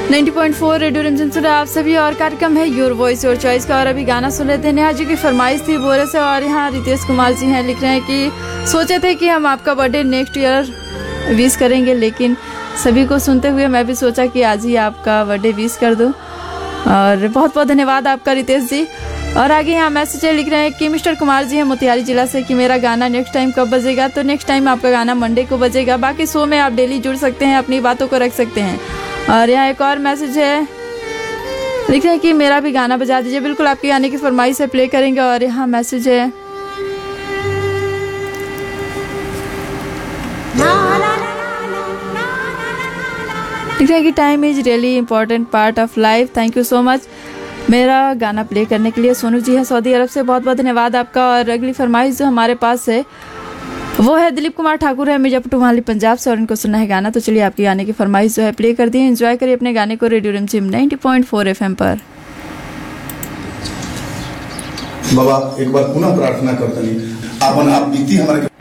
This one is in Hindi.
90.4 रेडियो रिमझिम सुन रहे आप सभी और कार्यक्रम है योर वॉइस योर चॉइस का। और अभी गाना सुन लेते हैं। नेहा जी की फरमाइश थी बोरे से और यहाँ रितेश कुमार जी हैं, लिख रहे हैं कि सोचे थे कि हम आपका बर्थडे नेक्स्ट ईयर विश करेंगे, लेकिन सभी को सुनते हुए मैं भी सोचा कि आज ही आपका बर्थडे विश कर दूं। और बहुत बहुत धन्यवाद आपका रितेश जी। और आगे यहाँ मैसेज लिख रहे हैं कि मिस्टर कुमार जी हैं मोतिहारी जिला से कि मेरा गाना नेक्स्ट टाइम कब बजेगा। तो नेक्स्ट टाइम आपका गाना मंडे को बजेगा। बाकी शो में आप डेली जुड़ सकते हैं, अपनी बातों को रख सकते हैं। और यहाँ एक और मैसेज है, लिख रहे हैं कि मेरा भी गाना बजा दीजिए। बिल्कुल आपके गाने की फरमाइश से प्ले करेंगे। और यहाँ मैसेज है, लिख रहे हैं कि time is really important part of life. Thank you so much मेरा गाना प्ले करने के लिए। सोनू जी हैं सऊदी अरब से, बहुत बहुत धन्यवाद आपका। और अगली फरमाइश जो हमारे पास है वो है दिलीप कुमार ठाकुर है मिर्जापुर टुमाली पंजाब से, और इनको सुनना है गाना। तो चलिए आपके गाने की फरमाइश जो है प्ले कर दी। एंजॉय करिए अपने गाने को रेडियो रिमझिम 90.4 FM पर। बाबा एक बार पुनः प्रार्थना करतनी आपन आप बीती हमारे